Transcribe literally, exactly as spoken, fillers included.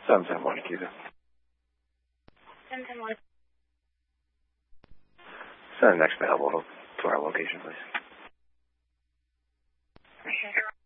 seven ten one, Akita. seven ten one. Send the next available to our location, please. Okay.